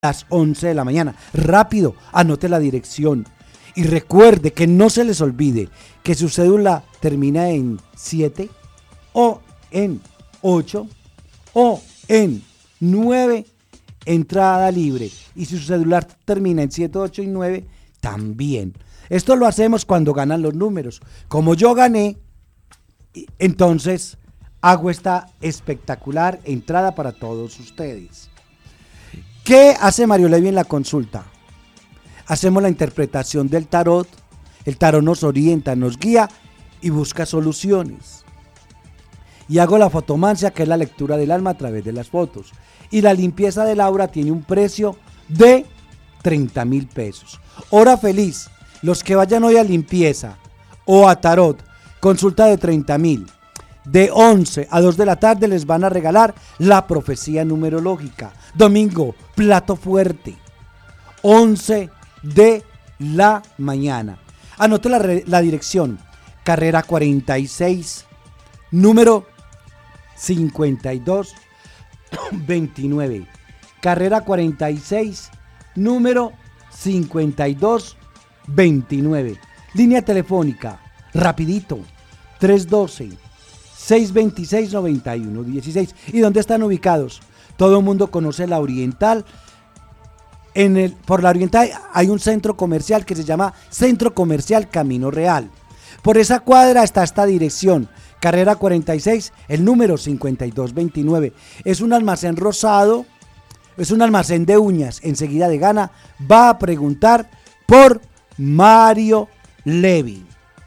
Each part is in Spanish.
las 11 de la mañana. Rápido, anote la dirección. Y recuerde que no se les olvide que su cédula termina en 7 o en 8 o en 9, entrada libre. Y si su celular termina en 7, 8 y 9, también. Esto lo hacemos cuando ganan los números. Como yo gané, entonces hago esta espectacular entrada para todos ustedes. ¿Qué hace Mario Levy en la consulta? Hacemos la interpretación del tarot. El tarot nos orienta, nos guía y busca soluciones. Y hago la fotomancia, que es la lectura del alma a través de las fotos. Y la limpieza del aura tiene un precio de 30,000 pesos. Hora feliz, los que vayan hoy a limpieza o a tarot, consulta de 30,000. De 11 a 2 de la tarde les van a regalar la profecía numerológica. Domingo, plato fuerte, 11 de la mañana. Anote la dirección, carrera 46, número 5229. Carrera 46, número 5229. Línea telefónica, rapidito, 312-626-9116. ¿Y dónde están ubicados? Todo el mundo conoce la Oriental. Por la Oriental hay un centro comercial que se llama Centro Comercial Camino Real. Por esa cuadra está esta dirección, carrera 46, el número 5229. Es un almacén rosado, es un almacén de uñas. Enseguida de gana va a preguntar por Mario Levy.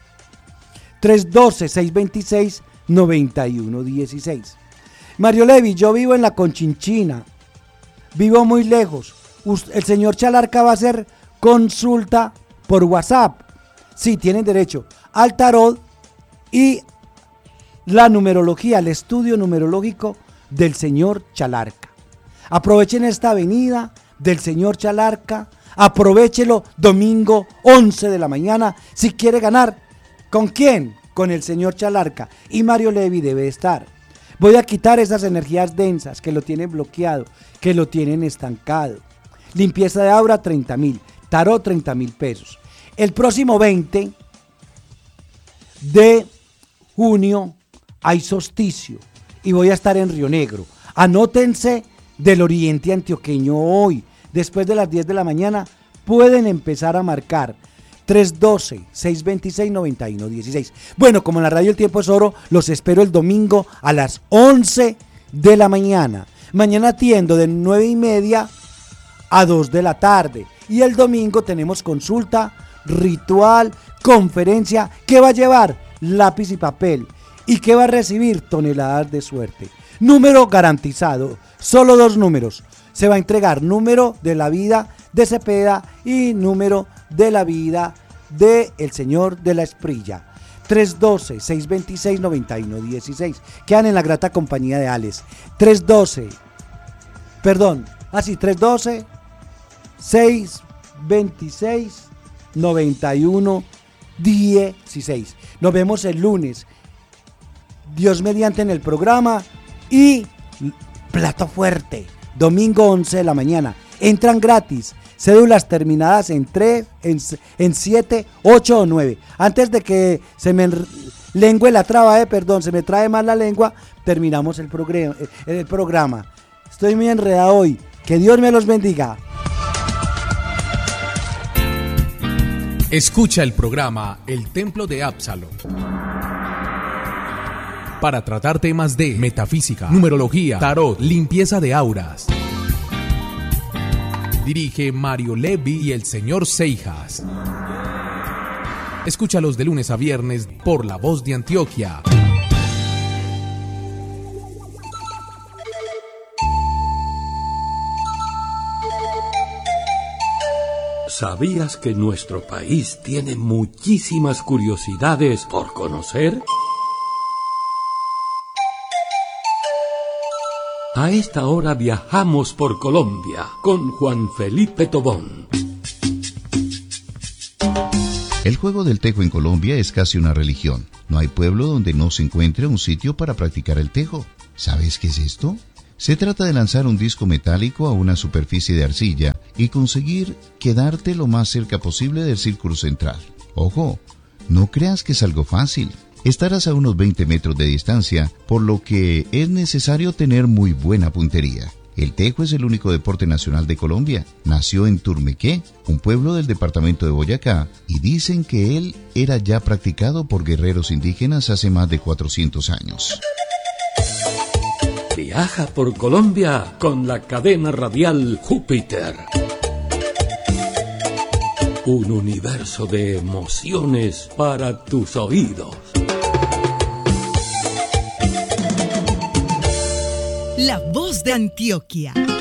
312-626-9116. Mario Levy, yo vivo en la Conchinchina, vivo muy lejos. El señor Chalarca va a hacer consulta por WhatsApp. Sí, tienen derecho al tarot y la numerología, el estudio numerológico del señor Chalarca. Aprovechen esta avenida del señor Chalarca, aprovechelo domingo 11 de la mañana. Si quiere ganar, ¿con quién? Con el señor Chalarca, y Mario Levy debe estar. Voy a quitar esas energías densas que lo tienen bloqueado, que lo tienen estancado. Limpieza de aura, 30,000. Tarot, 30,000 pesos. El próximo 20 de junio hay solsticio y voy a estar en Río Negro. Anótense del oriente antioqueño hoy. Después de las 10 de la mañana pueden empezar a marcar 312-626-9116. Bueno, como en la radio El Tiempo es Oro, los espero el domingo a las 11 de la mañana. Mañana atiendo de 9:30 a 2 de la tarde. Y el domingo tenemos consulta, ritual, conferencia. ¿Qué va a llevar? Lápiz y papel. ¿Y qué va a recibir? Toneladas de suerte. Número garantizado. Solo 2 números. Se va a entregar número de la vida de Cepeda y número de la vida de el señor de la Esprilla. 312-626-9116. Quedan en la grata compañía de Alex. 312-626-9116. Nos vemos el lunes, Dios mediante, en el programa. Y plato fuerte, domingo 11 de la mañana. Entran gratis. Cédulas terminadas en 7, 8 o 9. Antes de que se me lengüe la traba, se me trae mal la lengua, terminamos el programa. Estoy muy enredado hoy. Que Dios me los bendiga. Escucha el programa El Templo de Absalom para tratar temas de metafísica, numerología, tarot, limpieza de auras. Dirige Mario Levy y el señor Seijas. Escúchalos de lunes a viernes por La Voz de Antioquia. ¿Sabías que nuestro país tiene muchísimas curiosidades por conocer? A esta hora viajamos por Colombia con Juan Felipe Tobón. El juego del tejo en Colombia es casi una religión. No hay pueblo donde no se encuentre un sitio para practicar el tejo. ¿Sabes qué es esto? Se trata de lanzar un disco metálico a una superficie de arcilla y conseguir quedarte lo más cerca posible del círculo central. Ojo, no creas que es algo fácil. Estarás a unos 20 metros de distancia, por lo que es necesario tener muy buena puntería. El tejo es el único deporte nacional de Colombia. Nació en Turmequé, un pueblo del departamento de Boyacá, y dicen que él era ya practicado por guerreros indígenas hace más de 400 años. Viaja por Colombia con la cadena radial Júpiter. Un universo de emociones para tus oídos. La voz de Antioquia.